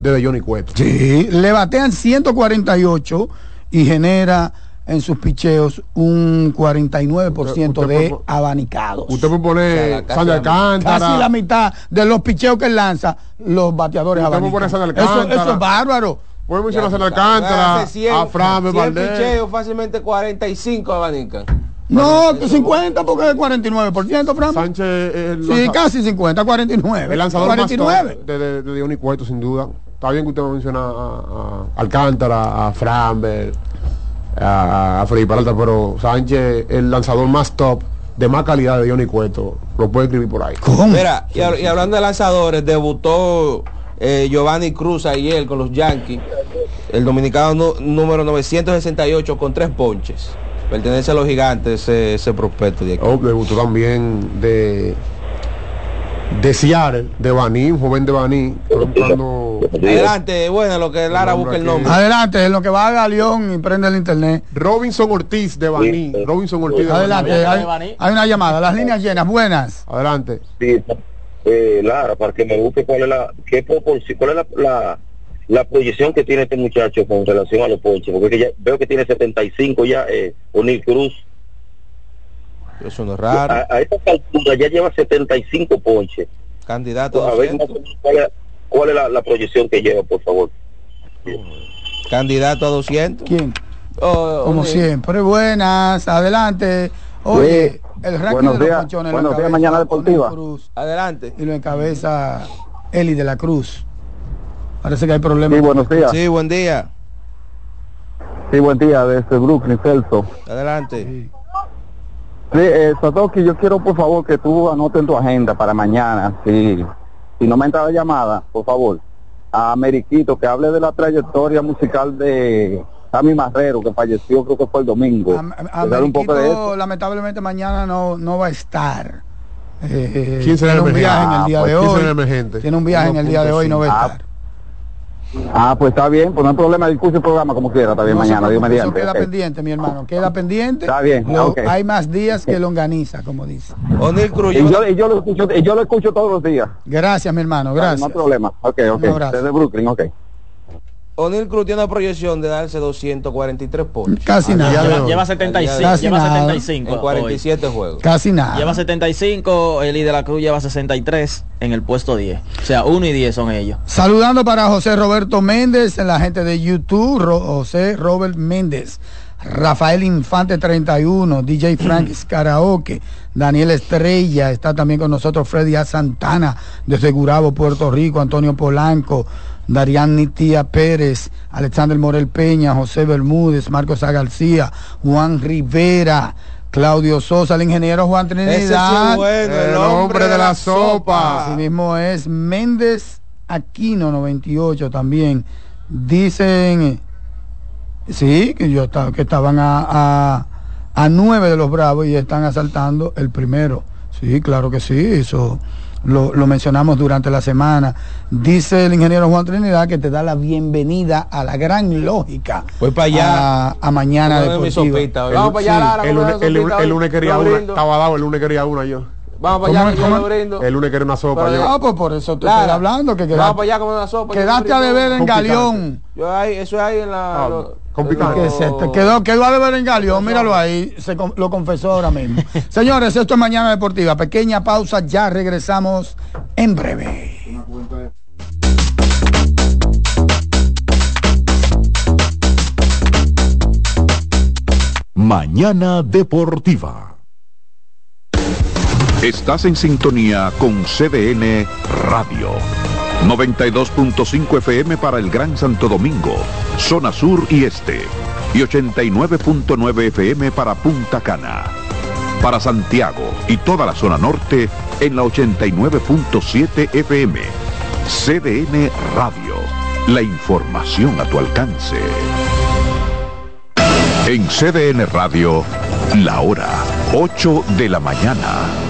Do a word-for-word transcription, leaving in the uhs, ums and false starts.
desde Johnny Cueto. Sí, le batean ciento cuarenta y ocho y genera en sus picheos un cuarenta y nueve por ciento usted, usted de puede, abanicados. Usted puede poner Sandy Alcántara. Casi la mitad de los picheos que él lanza, los bateadores abanican. Eso, eso es bárbaro. Puede mencionar a Sandy Alcántara, a Framber Valdez. Picheos fácilmente cuarenta y cinco abanican. No, cincuenta porque es cuarenta y nueve por ciento, Fran. Sánchez. El sí, lanza... casi cincuenta, cuarenta y nueve. El lanzador cuarenta y nueve. más top de, de, de Johnny Cueto, sin duda. Está bien que usted menciona a, a Alcántara, a Framber, a, a Freddy Peralta, pero Sánchez, el lanzador más top, de más calidad de Johnny Cueto, lo puede escribir por ahí. ¿Cómo? Mira, y, y hablando de lanzadores, debutó eh, Giovanni Cruz ayer con los Yankees, el dominicano no, número novecientos sesenta y ocho con tres ponches. Pertenece a los Gigantes ese, ese prospecto de aquí. Oh, debutó también de de Seattle, de Baní, un joven de Baní. Buscando... Adelante, bueno, lo que Lara busca el nombre. Adelante, en lo que va a Galeón y prende el internet. Robinson Ortiz de Baní. Robinson Ortiz de Adelante, hay, hay una llamada, las líneas llenas, buenas. Adelante. Sí, eh, Lara, para que me busque cuál es la, qué proporción, cuál es la, la, la proyección que tiene este muchacho con relación a los ponches, porque ya veo que tiene setenta y cinco ya, eh, O'Neal Cruz. Eso no es raro. A, a esta altura ya lleva setenta y cinco ponches. Candidato a ver cuál es, cuál es la, la proyección que lleva, por favor. Candidato a doscientos. ¿Quién? Oh, Como okay. siempre, buenas, adelante. Oye, sí. El ranking buenos de días, los ponchones buenos días, Mañana Deportiva. Cruz, adelante. Y lo encabeza Eli de la Cruz. Parece que hay problemas. Sí, buenos días. Sí, buen día. Sí, buen día, desde Brooklyn, Celso. Adelante. Sí. Sí, eh, Satoshi, yo quiero por favor que tú anotes en tu agenda para mañana, si, si no me entra la llamada, por favor, a Meriquito, que hable de la trayectoria musical de Sammy Marrero, que falleció creo que fue el domingo. A, a Meriquito, un poco de eso. Lamentablemente mañana no, no va a estar. Eh, ¿Quién será tiene el un viaje en el día ah, de pues, hoy. Tiene un viaje en el día de hoy y no va a ah, estar. Ah, pues está bien, pues no hay problema, discute el programa como quiera, está bien no mañana, Dios mediante. Eso queda okay. pendiente, mi hermano, queda pendiente. Está bien, lo, okay. Hay más días que longaniza, como dice. O'Neal Cruz. Y yo, y, yo lo escucho, y yo lo escucho todos los días. Gracias, mi hermano, gracias. No hay problema, ok, ok, desde Brooklyn, ok. O'Neal Cruz tiene una proyección de darse doscientos cuarenta y tres ponches. Casi nada. Lleva, lleva setenta y cinco. Casi lleva nada. setenta y cinco en cuarenta y siete hoy. juegos. Casi nada. Lleva setenta y cinco, Eli de la Cruz lleva sesenta y tres en el puesto diez. O sea, uno y diez son ellos. Saludando para José Roberto Méndez, la gente de YouTube, Ro José Robert Méndez. Rafael Infante treinta y uno, D J Frank Karaoke, Daniel Estrella, está también con nosotros Freddy A. Santana desde Gurabo, Puerto Rico, Antonio Polanco, Darian Nitia Pérez, Alexander Morel Peña, José Bermúdez, Marcos A. García, Juan Rivera, Claudio Sosa, el ingeniero Juan Trinidad, sí bueno, el, el hombre de la sopa. Así mismo es Méndez Aquino noventa y ocho también. Dicen sí, que yo estaba, que estaban a, a, a nueve de los Bravos y están asaltando el primero. Sí, claro que sí, eso lo, lo mencionamos durante la semana. Dice el ingeniero Juan Trinidad que te da la bienvenida a la gran lógica. Voy para allá. A, a mañana deportiva. El, Vamos para allá, Lara, el, lunes, el, el, el lunes quería una, estaba dado, el lunes quería una yo. Vamos para allá, que yo lo brindo. El lunes quería una sopa. Pero, yo. Ah, pues por eso te Lara, estoy hablando. Que quedaste, vamos para allá como una sopa. Quedaste a deber en Galeón. Yo ahí, eso es ahí en la... Ah, lo, complicado. Que se te quedó, quedó a deber en Galeón, míralo ahí, se lo confesó ahora mismo. Señores, esto es Mañana Deportiva. Pequeña pausa, ya regresamos en breve. Mañana Deportiva. Estás en sintonía con C D N Radio. noventa y dos punto cinco F M para el Gran Santo Domingo, zona sur y este. Y ochenta y nueve punto nueve F M para Punta Cana. Para Santiago y toda la zona norte en la ochenta y nueve punto siete F M. C D N Radio. La información a tu alcance. En C D N Radio, la hora ocho de la mañana.